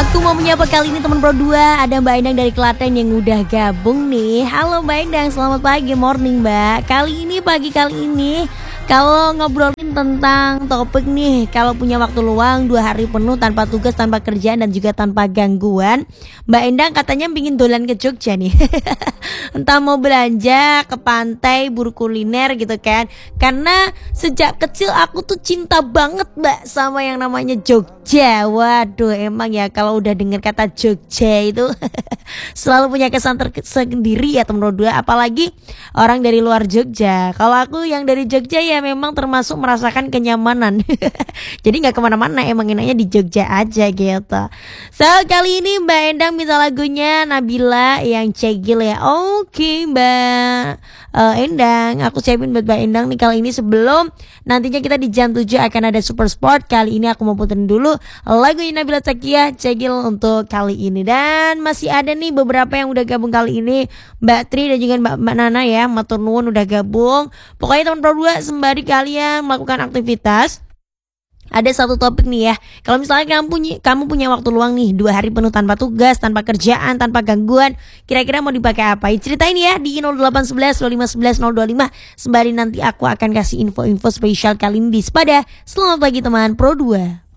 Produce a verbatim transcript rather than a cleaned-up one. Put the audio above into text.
Aku mau menyapa kali ini teman Pro dua. Ada Mbak Endang dari Klaten yang udah gabung nih. Halo Mbak Endang, selamat pagi, morning Mbak. Kali ini, pagi kali ini kalau ngobrolin tentang topik nih, kalau punya waktu luang dua hari penuh tanpa tugas, tanpa kerjaan dan juga tanpa gangguan, Mbak Endang katanya pingin dolan ke Jogja nih. Entah mau belanja ke pantai, buru kuliner gitu kan. Karena sejak kecil aku tuh cinta banget Mbak sama yang namanya Jogja. Waduh, emang ya kalau udah dengar kata Jogja itu selalu punya kesan tersendiri ya teman dua, apalagi orang dari luar Jogja. Kalau aku yang dari Jogja ya memang termasuk merasakan kenyamanan. Jadi nggak kemana-mana, emang enaknya di Jogja aja gitu. So kali ini Mbak Endang minta lagunya Nabila yang Cegil ya. Oke Mbak uh, Endang, aku siapin buat Mbak Endang nih kali ini. Sebelum nantinya kita di jam tujuh akan ada Super Sport, kali ini aku mau puterin dulu lagunya Nabila Syakiah Cegil untuk kali ini. Dan masih ada nih beberapa yang udah gabung kali ini, Mbak Tri dan juga Mbak, Mbak Nana ya, matur nuwun udah gabung. Pokoknya teman Pro dua sembari kalian melakukan aktivitas, ada satu topik nih ya. Kalau misalnya kamu punya kamu punya waktu luang nih dua hari penuh tanpa tugas, tanpa kerjaan, tanpa gangguan, kira-kira mau dipakai apa? Ceritain ya di nol delapan satu satu dua lima satu satu nol dua lima. Sembari nanti aku akan kasih info-info spesial kali ini di Sepada. Selamat pagi teman Pro dua.